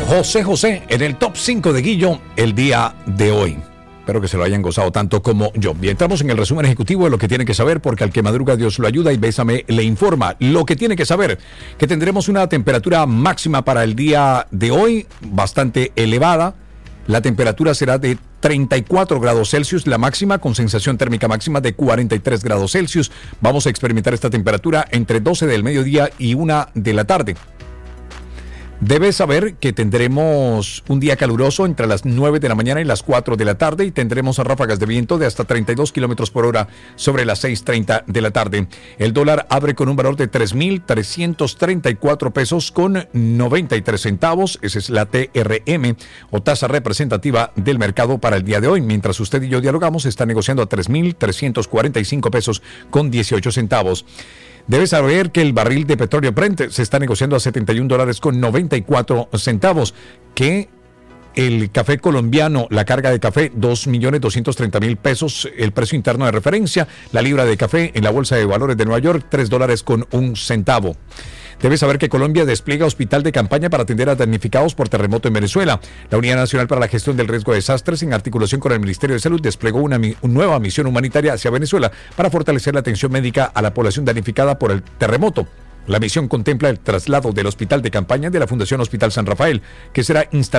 José en el top 5 de Guillo el día de hoy. Espero que se lo hayan gozado tanto como yo. Bien, entramos en el resumen ejecutivo de lo que tiene que saber, porque al que madruga Dios lo ayuda y Bésame le informa. Lo que tiene que saber, que tendremos una temperatura máxima para el día de hoy bastante elevada. La temperatura será de 34 grados Celsius, la máxima, con sensación térmica máxima de 43 grados Celsius. Vamos a experimentar esta temperatura entre 12 del mediodía y 1 de la tarde. Debes saber que tendremos un día caluroso entre las 9 de la mañana y las 4 de la tarde y tendremos ráfagas de viento de hasta 32 kilómetros por hora sobre las 6:30 de la tarde. El dólar abre con un valor de 3.334 pesos con 93 centavos. Esa es la TRM o tasa representativa del mercado para el día de hoy. Mientras usted y yo dialogamos, está negociando a 3.345 pesos con 18 centavos. Debes saber que el barril de petróleo Brent se está negociando a $71 con 94 centavos, que el café colombiano, la carga de café, 2.230.000 pesos, el precio interno de referencia, la libra de café en la Bolsa de Valores de Nueva York, $3 con 1 centavo. Debes saber que Colombia despliega hospital de campaña para atender a damnificados por terremoto en Venezuela. La Unidad Nacional para la Gestión del Riesgo de Desastres, en articulación con el Ministerio de Salud, desplegó una nueva misión humanitaria hacia Venezuela para fortalecer la atención médica a la población damnificada por el terremoto. La misión contempla el traslado del hospital de campaña de la Fundación Hospital San Rafael, que será instalado